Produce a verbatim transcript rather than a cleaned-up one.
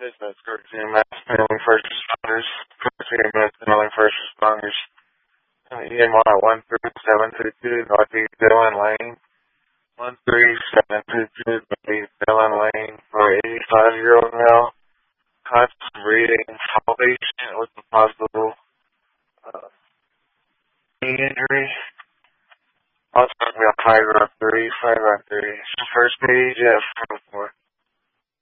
Business, courtesy of Mass Family First Responders, courtesy of Mass Family First Responders. Uh, E M R one three seven two two, Northeast Dillon Lane. one three seven two two, Northeast Dillon Lane, for an eighty-five-year-old male. Constant breathing, salvation with a possible uh, knee injury. Also, we have five oh three, five oh three. First page, F four.